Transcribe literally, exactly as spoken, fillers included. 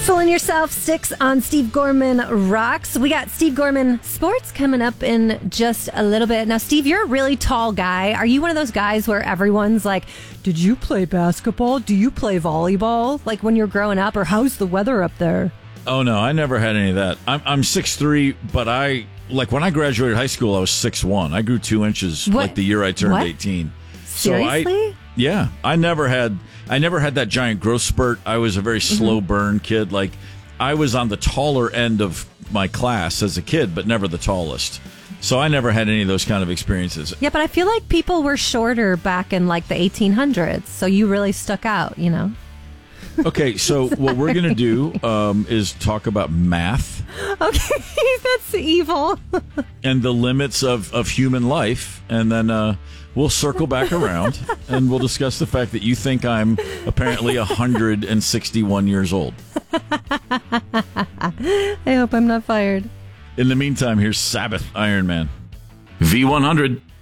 Fooling Yourself sticks on Steve Gorman Rocks. We got Steve Gorman Sports coming up in just a little bit. Now, Steve, you're a really tall guy. Are you one of those guys where everyone's like, did you play basketball? Do you play volleyball? Like when you're growing up? Or how's the weather up there? Oh, no, I never had any of that. I'm I'm six three, but I, like when I graduated high school, I was six one. I grew two inches What? like the year I turned What? eighteen. Seriously? So I, yeah, I never had I never had that giant growth spurt. I was a very slow Mm-hmm. burn kid. Like I was on the taller end of my class as a kid, but never the tallest. So I never had any of those kind of experiences. Yeah, but I feel like people were shorter back in like the eighteen hundreds. So you really stuck out, you know? Okay, so what we're going to do um, is talk about math Okay, that's evil. and the limits of, of human life, and then uh, we'll circle back around and we'll discuss the fact that you think I'm apparently one hundred sixty-one years old. I hope I'm not fired. In the meantime, here's Sabbath Iron Man. V one hundred.